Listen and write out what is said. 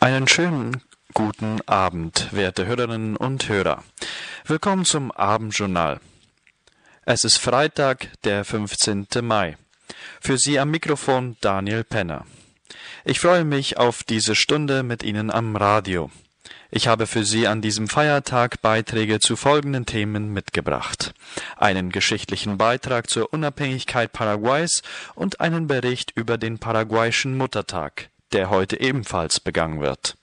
Einen schönen guten Abend, werte Hörerinnen und Hörer. Willkommen zum Abendjournal. Es ist Freitag, der 15. Mai. Für Sie am Mikrofon Daniel Penner. Ich freue mich auf diese Stunde mit Ihnen am Radio. Ich habe für Sie an diesem Feiertag Beiträge zu folgenden Themen mitgebracht: einen geschichtlichen Beitrag zur Unabhängigkeit Paraguays und einen Bericht über den paraguayischen Muttertag, der heute ebenfalls begangen wird.